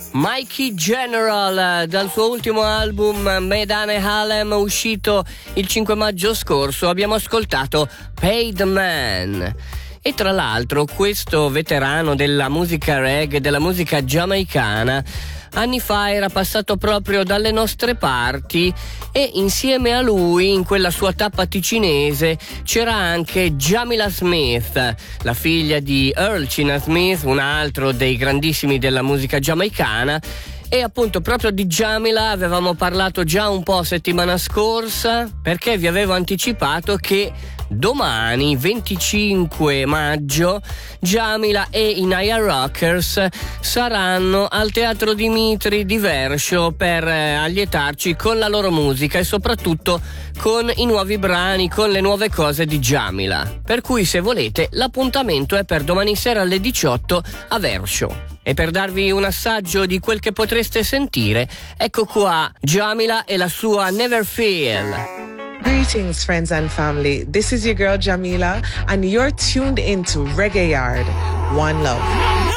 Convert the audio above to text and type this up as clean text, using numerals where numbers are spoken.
Mikey General dal suo ultimo album Medan e Harlem, uscito il 5 maggio scorso. Abbiamo ascoltato Paid Man. E tra l'altro questo veterano della musica reggae, della musica giamaicana, anni fa era passato proprio dalle nostre parti, e insieme a lui in quella sua tappa ticinese c'era anche Jamila Smith, la figlia di Earl China Smith, un altro dei grandissimi della musica giamaicana. E appunto proprio di Jamila avevamo parlato già un po' settimana scorsa, perché vi avevo anticipato che domani 25 maggio Jamila e i Naya Rockers saranno al Teatro Dimitri di Verscio per allietarci con la loro musica e soprattutto con i nuovi brani, con le nuove cose di Jamila. Per cui, se volete, l'appuntamento è per domani sera alle 18 a Verscio. E per darvi un assaggio di quel che potreste sentire, ecco qua Jamila e la sua Never Feel. Greetings, friends and family. This is your girl Jamila, and you're tuned into Reggae Yard. One love.